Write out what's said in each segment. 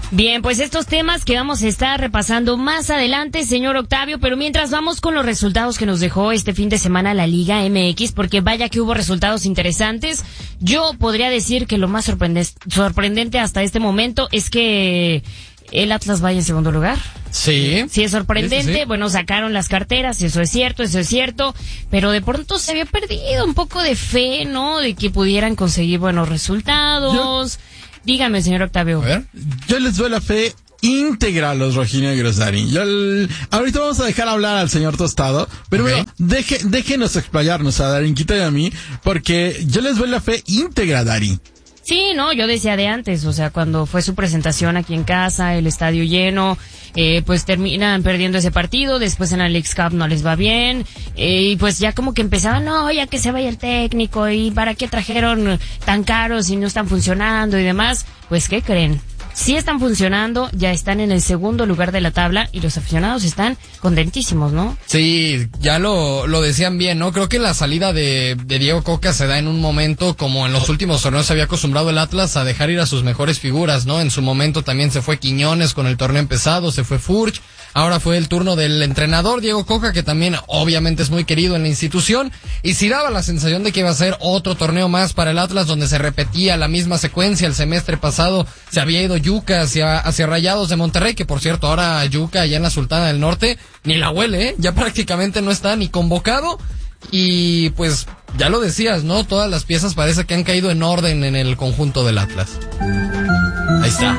Bien, pues estos temas que vamos a estar repasando más adelante, señor Octavio, pero mientras vamos con los resultados que nos dejó este fin de semana la Liga MX, porque vaya que hubo resultados interesantes. Yo podría decir que lo más sorprendente hasta este momento es que el Atlas vaya en segundo lugar. Sí. Sí, es sorprendente. Sí. Bueno, sacaron las carteras, eso es cierto, pero de pronto se había perdido un poco de fe, ¿no? De que pudieran conseguir buenos resultados. Dígame, señor Octavio. A ver, yo les doy la fe íntegra a los rojinegros, Dari. Ahorita vamos a dejar hablar al señor Tostado, pero Okay. bueno, déjenos explayarnos a Darinquita y a mí, porque yo les doy la fe íntegra, Dari. Sí, no, yo decía de antes, o sea, cuando fue su presentación aquí en casa, el estadio lleno, pues terminan perdiendo ese partido, después en la Leagues Cup no les va bien, y pues ya como que empezaban, no, ya que se vaya el técnico, y para qué trajeron tan caros y no están funcionando y demás. Pues, ¿qué creen? Sí están funcionando, ya están en el segundo lugar de la tabla y los aficionados están contentísimos, ¿no? Sí, ya lo decían bien, ¿no? Creo que la salida de Diego Coca se da en un momento como en los últimos torneos se había acostumbrado el Atlas a dejar ir a sus mejores figuras, ¿no? En su momento también se fue Quiñones con el torneo empezado, se fue Furch, ahora fue el turno del entrenador Diego Coca, que también obviamente es muy querido en la institución, y sí daba la sensación de que iba a ser otro torneo más para el Atlas donde se repetía la misma secuencia. El semestre pasado se había ido Yuca hacia Rayados de Monterrey, que por cierto ahora Yuca allá en la Sultana del Norte ni la huele, ¿eh? Ya prácticamente no está ni convocado, y pues ya lo decías, ¿no? Todas las piezas parece que han caído en orden en el conjunto del Atlas. Ahí está.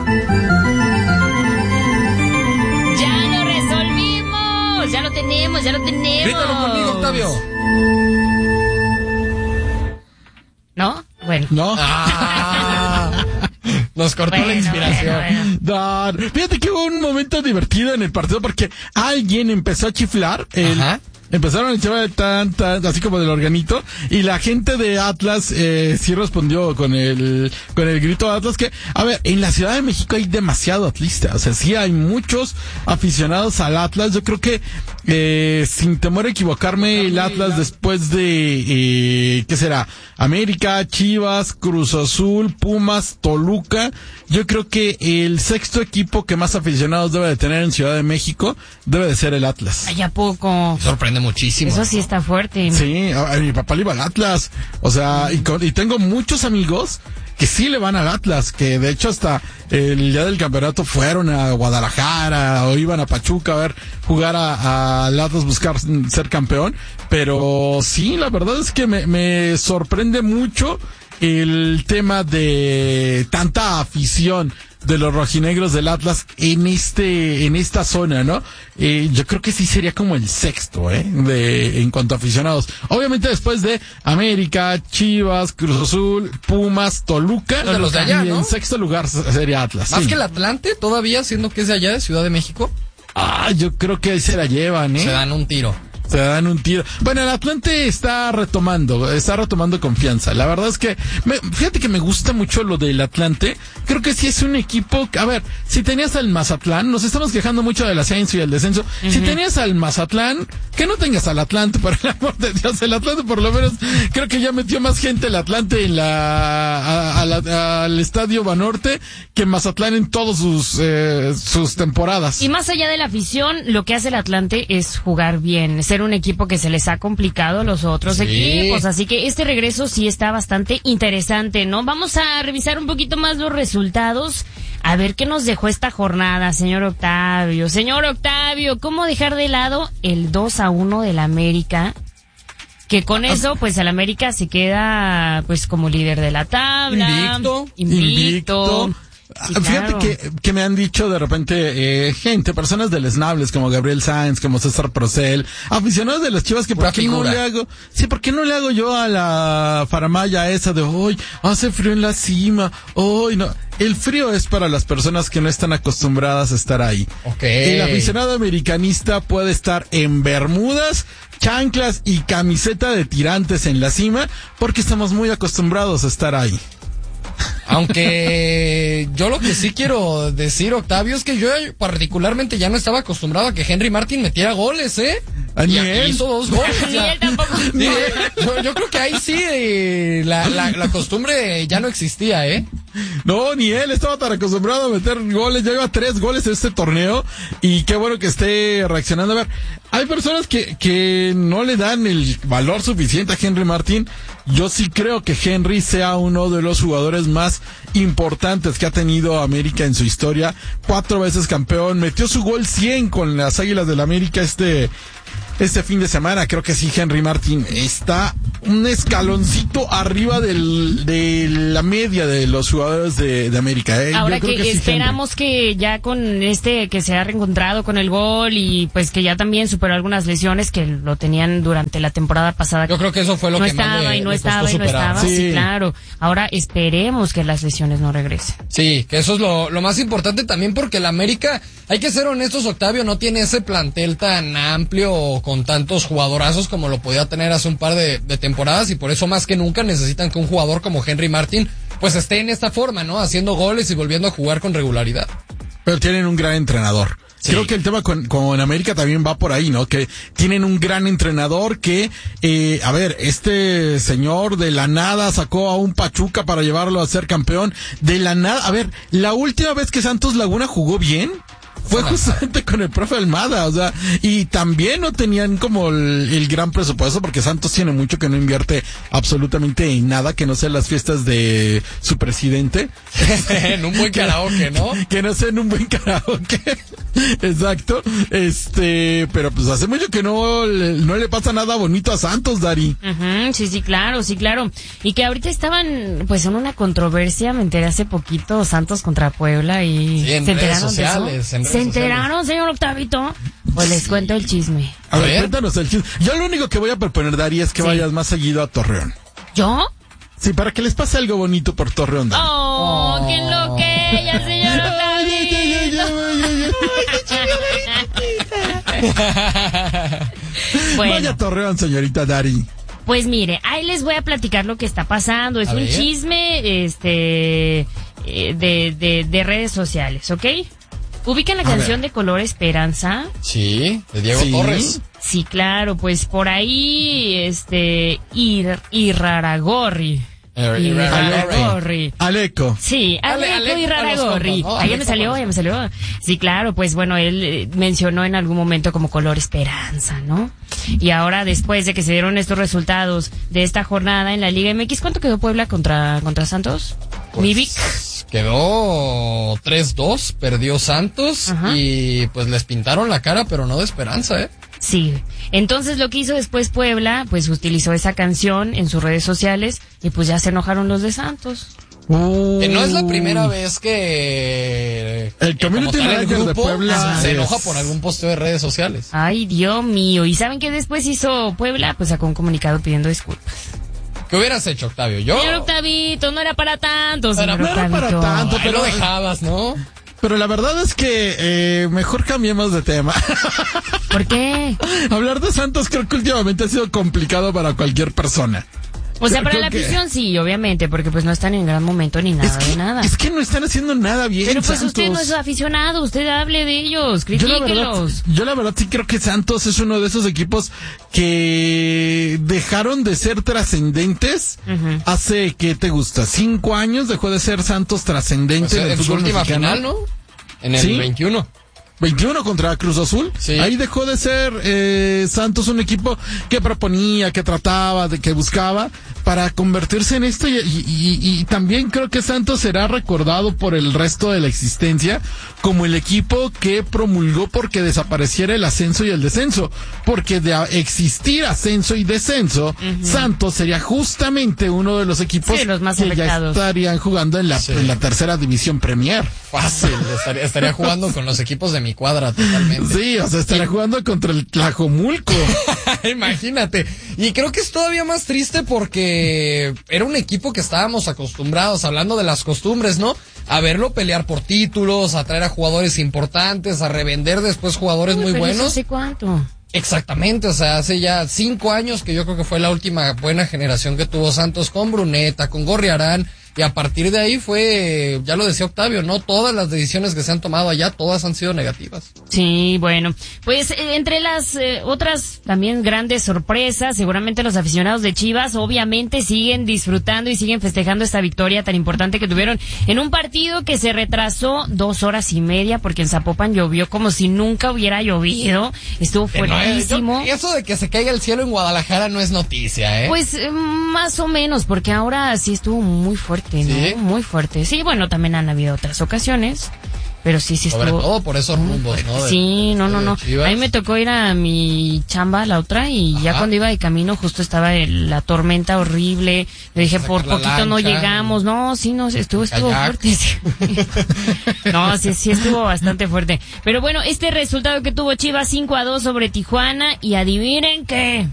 ¡Ya lo resolvimos! ¡Ya lo tenemos! Grítalo conmigo, Octavio. ¿No? Bueno. ¿No? Nos cortó la inspiración. Bueno. No, fíjate que hubo un momento divertido en el partido porque alguien empezó a chiflar. Ajá. Empezaron a echar tan, así como del organito, y la gente de Atlas sí respondió con el grito de Atlas, que, a ver, en la Ciudad de México hay demasiado atlista, o sea, sí hay muchos aficionados al Atlas. Yo creo que, sin temor a equivocarme, el Atlas después de, ¿qué será? América, Chivas, Cruz Azul, Pumas, Toluca, yo creo que el sexto equipo que más aficionados debe de tener en Ciudad de México debe de ser el Atlas. Ay, ¿a poco? Sorprende muchísimo. Eso sí está fuerte. Sí, a mi papá le iba al Atlas, o sea, y tengo muchos amigos que sí le van al Atlas, que de hecho hasta el día del campeonato fueron a Guadalajara o iban a Pachuca a ver jugar al Atlas, buscar ser campeón, pero sí, la verdad es que me sorprende mucho el tema de tanta afición de los rojinegros del Atlas en esta zona, ¿no? Yo creo que sí sería como el sexto, en cuanto a aficionados. Obviamente después de América, Chivas, Cruz Azul, Pumas, Toluca, de los de allá, y ¿no? en sexto lugar sería Atlas. Más sí. que el Atlante todavía, siendo que es de allá, de Ciudad de México. Yo creo que ahí se la llevan, Se dan un tiro. Se dan un tiro. Bueno, el Atlante está retomando confianza. La verdad es que, fíjate que me gusta mucho lo del Atlante. Creo que sí es un equipo, a ver, si tenías al Mazatlán, nos estamos quejando mucho del ascenso y el descenso. Si tenías al Mazatlán, que no tengas al Atlante, por el amor de Dios. El Atlante por lo menos, creo que ya metió más gente el Atlante en al Estadio Banorte que Mazatlán en todas sus temporadas. Y más allá de la afición, lo que hace el Atlante es jugar bien, ser un equipo que se les ha complicado a los otros equipos, así que este regreso sí está bastante interesante, ¿no? Vamos a revisar un poquito más los resultados, a ver qué nos dejó esta jornada, señor Octavio. Señor Octavio, ¿cómo dejar de lado el 2-1 del América? Que con eso, pues el América se queda, pues como líder de la tabla. Invicto. Fíjate que me han dicho de repente personas deleznables como Gabriel Sáenz, como César Procel, aficionados de las Chivas, que ¿por qué no le hago yo a la faramaya esa de hoy hace frío en la cima, hoy no? El frío es para las personas que no están acostumbradas a estar ahí. Okay. El aficionado americanista puede estar en bermudas, chanclas y camiseta de tirantes en la cima porque estamos muy acostumbrados a estar ahí. Aunque yo lo que sí quiero decir, Octavio, es que yo particularmente ya no estaba acostumbrado a que Henry Martin metiera goles, Y hizo 2 goles. Él tampoco. Sí, yo creo que ahí sí la costumbre ya no existía, No, ni él estaba tan acostumbrado a meter goles. Ya lleva 3 goles en este torneo. Y qué bueno que esté reaccionando. A ver, hay personas que no le dan el valor suficiente a Henry Martin. Yo sí creo que Henry sea uno de los jugadores más importantes que ha tenido América en su historia. 4 veces campeón. Metió su gol 100 con las Águilas del América este fin de semana. Creo que sí, Henry Martin está un escaloncito arriba de la media de los jugadores de América. Ahora Yo creo que sí, esperamos que ya con que se ha reencontrado con el gol y pues que ya también superó algunas lesiones que lo tenían durante la temporada pasada. Yo creo que eso fue lo que más le costó superar. Sí, claro. Ahora esperemos que las lesiones no regresen. Sí, que eso es lo más importante también, porque el América, hay que ser honestos, Octavio, no tiene ese plantel tan amplio con tantos jugadorazos como lo podía tener hace un par de temporadas, y por eso más que nunca necesitan que un jugador como Henry Martin pues esté en esta forma, ¿no? Haciendo goles y volviendo a jugar con regularidad. Pero tienen un gran entrenador. Sí. Creo que el tema con América también va por ahí, ¿no? Que tienen un gran entrenador que, a ver, este señor de la nada sacó a un Pachuca para llevarlo a ser campeón. De la nada, a ver, la última vez que Santos Laguna jugó bien fue justamente con el profe Almada, o sea, y también no tenían como el gran presupuesto, porque Santos tiene mucho que no invierte absolutamente en nada, que no sea las fiestas de su presidente. En un buen karaoke, ¿no? Que no sea en un buen karaoke. Exacto. Pero pues hace mucho que no le pasa nada bonito a Santos, Dari. Sí, claro. Y que ahorita estaban pues en una controversia, me enteré hace poquito, Santos contra Puebla, y sí, en se redes enteraron sociales, de eso. ¿Se enteraron, señor Octavito? Pues les cuento el chisme. A ver, cuéntanos el chisme. Yo lo único que voy a proponer, Dari, es que vayas más seguido a Torreón. ¿Yo? Sí, para que les pase algo bonito por Torreón, Dari. ¡Oh, qué loquilla, señor Octavito! Bueno. Vaya a Torreón, señorita Dari. Pues mire, ahí les voy a platicar lo que está pasando. Es un chisme de redes sociales, ¿ok? ¿Ubican la canción de Color Esperanza? Sí, de Diego Torres. Sí, claro, pues por ahí, Iraragorri. Aleco. Sí, Aleco Iraragorri. Ahí ya me salió. Sí, claro, pues bueno, él mencionó en algún momento como Color Esperanza, ¿no? Y ahora, después de que se dieron estos resultados de esta jornada en la Liga MX, ¿cuánto quedó Puebla contra Santos? Pues, Mivic. Quedó 3-2, perdió Santos. Y pues les pintaron la cara, pero no de esperanza, ¿eh? Sí, entonces lo que hizo después Puebla, pues utilizó esa canción en sus redes sociales y pues ya se enojaron los de Santos. Que no es la primera vez que el community manager de Puebla se enoja por algún posteo de redes sociales. Ay, Dios mío. ¿Y saben qué después hizo Puebla? Pues sacó un comunicado pidiendo disculpas. ¿Qué hubieras hecho, Octavio? Señor Octavito, no era para tanto, señor No era para tanto, pero lo dejabas, ¿no? Pero la verdad es que mejor cambiemos de tema. ¿Por qué? Hablar de Santos creo que últimamente ha sido complicado para cualquier persona. O sea, para la afición sí, obviamente, porque pues no están en gran momento ni nada de nada. Es que no están haciendo nada bien, pero pues Santos. usted no es aficionado, usted hable de ellos, critíquelos. Yo la verdad sí creo que Santos es uno de esos equipos que dejaron de ser trascendentes hace, ¿qué te gusta? 5 años dejó de ser Santos trascendente en el fútbol última mexicano. Final, ¿no? En el 21 contra Cruz Azul. Sí. Ahí dejó de ser Santos un equipo que proponía, que trataba, que buscaba para convertirse en esto, y también creo que Santos será recordado por el resto de la existencia como el equipo que promulgó porque desapareciera el ascenso y el descenso, porque de existir ascenso y descenso, Santos sería justamente uno de los equipos los más que afectados. ya estarían jugando en la tercera división Premier. Fácil, estaría jugando con los equipos de mi cuadra totalmente. Sí, o sea, estaría jugando contra el Tlajomulco. Imagínate. Y creo que es todavía más triste porque era un equipo que estábamos acostumbrados, hablando de las costumbres, ¿no? A verlo pelear por títulos, a traer a jugadores importantes, a revender después jugadores muy buenos. ¿Hace cuánto? Exactamente, o sea, hace ya 5 años que yo creo que fue la última buena generación que tuvo Santos, con Bruneta, con Gorriarán, y a partir de ahí fue, ya lo decía Octavio, ¿no? Todas las decisiones que se han tomado allá, todas han sido negativas. Sí, bueno, pues entre las otras también grandes sorpresas, seguramente los aficionados de Chivas obviamente siguen disfrutando y siguen festejando esta victoria tan importante que tuvieron en un partido que se retrasó 2 horas y media porque en Zapopan llovió como si nunca hubiera llovido, estuvo fuertísimo. Eso de que se caiga el cielo en Guadalajara no es noticia, ¿eh? Pues más o menos, porque ahora sí estuvo muy fuerte, ¿no? ¿Sí? Muy fuerte. Sí, bueno, también han habido otras ocasiones, pero sí estuvo. Sobre todo por esos rumbos, ¿no? Sí, no. Chivas. A mí me tocó ir a mi chamba, la otra, y ya cuando iba de camino justo estaba la tormenta horrible. Le dije, por poquito no llegamos. No, sí, no, estuvo fuerte. Sí. No, sí estuvo bastante fuerte. Pero bueno, este resultado que tuvo Chivas 5-2 sobre Tijuana, y adivinen qué.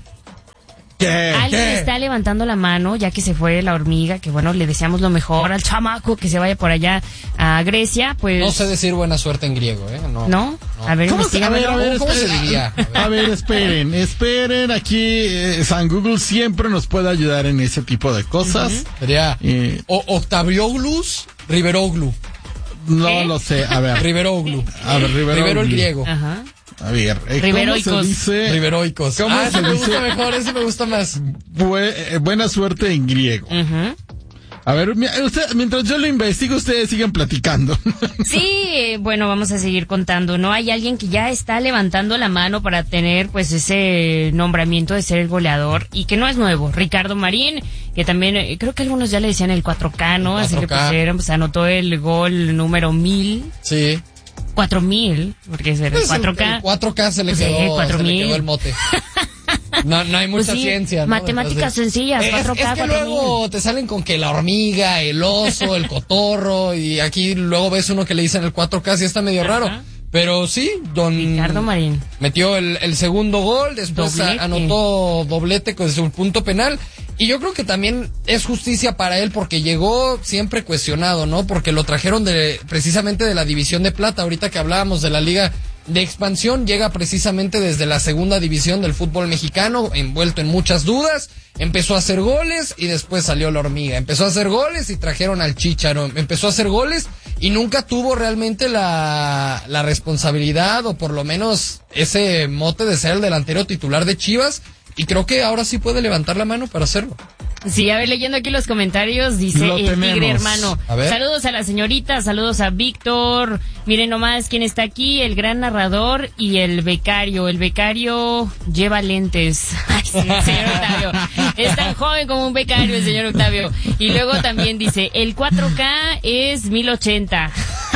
Alguien está levantando la mano, ya que se fue la hormiga, que bueno, le deseamos lo mejor al chamaco que se vaya por allá a Grecia, pues. No sé decir buena suerte en griego, ¿eh? ¿No? A ver, ¿Cómo se diría? A ver, esperen, aquí San Google siempre nos puede ayudar en ese tipo de cosas. Sería Octavioglus Riveroglu. No lo sé, a ver. Riveroglu. A ver, Rivero el griego. Ajá. A ver, Riveroicos. ¿cómo se dice? Riveroicos. ¿Cómo se me dice? gusta mejor, ese me gusta más. Buena suerte en griego. A ver, mientras yo lo investigo, ustedes sigan platicando. Sí, bueno, vamos a seguir contando, ¿no? Hay alguien que ya está levantando la mano para tener, pues, ese nombramiento de ser el goleador, y que no es nuevo. Ricardo Marín, que también, creo que algunos ya le decían el 4K, ¿no? Así le pusieron, pues, anotó el gol número 1000. Sí. 4000, porque es el 4K. El 4K se le quedó el mote. No hay mucha pues sí, ciencia, ¿no? Matemáticas sencillas, 4K, es que luego te salen con que la hormiga, el oso, el cotorro, y aquí luego ves uno que le dicen el 4K, y está medio raro. Pero sí, Ricardo Marín metió el segundo gol, después anotó doblete con su punto penal. Y yo creo que también es justicia para él porque llegó siempre cuestionado, ¿no? Porque lo trajeron precisamente de la División de Plata. Ahorita que hablábamos de la Liga de Expansión, llega precisamente desde la segunda división del fútbol mexicano, envuelto en muchas dudas. Empezó a hacer goles y después salió la hormiga. Empezó a hacer goles y trajeron al Chícharo. Empezó a hacer goles y nunca tuvo realmente la responsabilidad, o por lo menos ese mote de ser el delantero titular de Chivas. Y creo que ahora sí puede levantar la mano para hacerlo. Sí, a ver, leyendo aquí los comentarios, dice Tigre hermano. Saludos a la señorita, saludos a Víctor. Miren nomás quién está aquí, el gran narrador y el becario. El becario lleva lentes. Ay, sí, señor Octavio. Es tan joven como un becario el señor Octavio. Y luego también dice, el 4K es 1080.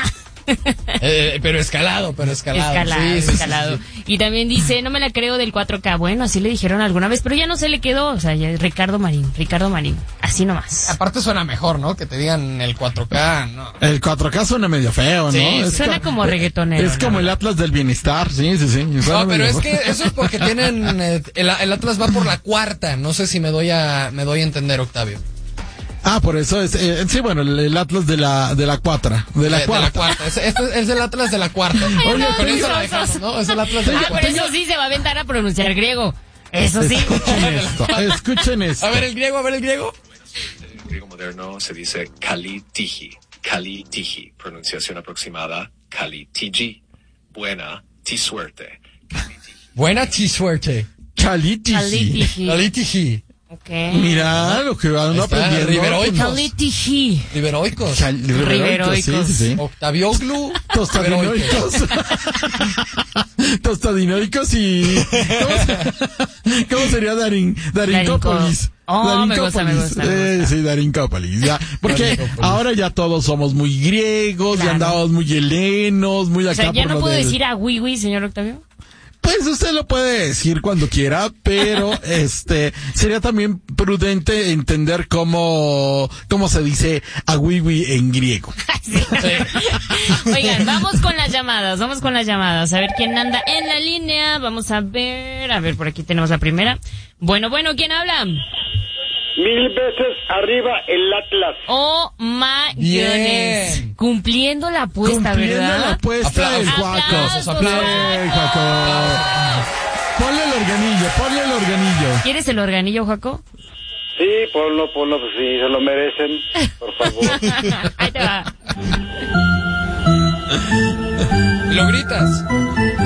Pero escalado. Escalado. Sí. Y también dice, no me la creo del 4K. Bueno, así le dijeron alguna vez, pero ya no se le quedó. O sea, ya Ricardo Marín. Así nomás. Aparte suena mejor, ¿no? Que te digan el 4K, ¿no? El 4K suena medio feo, ¿no? Sí, suena como reggaetonero. Es como el Atlas del bienestar, sí. No, pero es que eso es porque tienen, el Atlas va por la cuarta. No sé si me doy a entender, Octavio. Ah, por eso es, sí, bueno, el Atlas de la cuarta. De la cuarta. Este es el Atlas de la cuarta. Oye, con eso la dejamos, ¿no? Es el Atlas de la cuarta. Pero eso sí se va a aventar a pronunciar griego. Eso sí. Escuchen esto. A ver el griego. En el griego moderno se dice Kalitiji, pronunciación aproximada, Kalitiji. Buena suerte. Buena suerte. Kalitiji. Okay. Mira lo que van aprendiendo. Riveroicos. Sí. Octavioglu. Tostadinoicos y... ¿Cómo sería Darincópolis? Me gusta. Sí, Darincópolis. Ya. Porque ahora ya todos somos muy griegos, ya andamos muy helenos, muy acá. O sea, ¿ya no puedo decir a Wiwi, señor Octavio? Pues usted lo puede decir cuando quiera, pero sería también prudente entender cómo se dice awiwi en griego. Sí. Oigan, vamos con las llamadas. A ver quién anda en la línea. Vamos a ver, por aquí tenemos la primera. Bueno, ¿quién habla? 1000 veces arriba el Atlas. Oh my goodness. Cumpliendo la apuesta, ¿verdad? La apuesta del Juaco. Ponle el organillo. ¿Quieres el organillo, Juaco? Sí, ponlo, pues sí, se lo merecen, por favor. Ahí te va. Lo gritas.